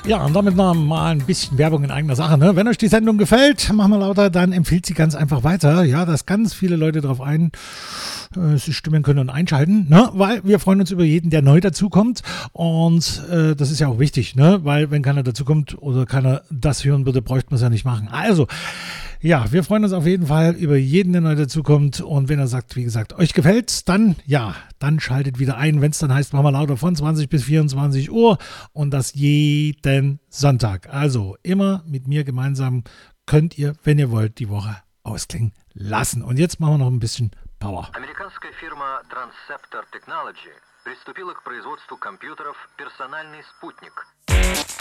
Ja, und damit noch mal ein bisschen Werbung in eigener Sache. Ne? Wenn euch die Sendung gefällt, machen wir lauter, dann empfiehlt sie ganz einfach weiter. Ja, dass ganz viele Leute darauf sich stimmen können und einschalten, ne? Weil wir freuen uns über jeden, der neu dazukommt. Und das ist ja auch wichtig, ne? Weil wenn keiner dazukommt oder keiner das hören würde, bräuchte man es ja nicht machen. Also, ja, wir freuen uns auf jeden Fall über jeden, der neu dazukommt. Und wenn er sagt, wie gesagt, euch gefällt's, dann ja, dann schaltet wieder ein, wenn es dann heißt, machen wir lauter von 20 bis 24 Uhr und das jeden Sonntag. Also immer mit mir gemeinsam könnt ihr, wenn ihr wollt, die Woche ausklingen lassen. Und jetzt machen wir noch ein bisschen Power. Американская фирма Transceptor Technology приступила к производству компьютеров «Персональный спутник».